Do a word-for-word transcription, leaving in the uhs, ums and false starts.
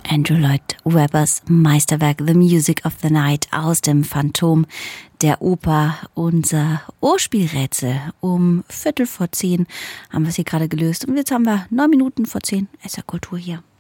Andrew Lloyd Webbers Meisterwerk The Music of the Night aus dem Phantom der Oper. Unser Ohrspielrätsel um Viertel vor zehn haben wir es hier gerade gelöst. Und jetzt haben wir neun Minuten vor zehn. S R Kultur hier.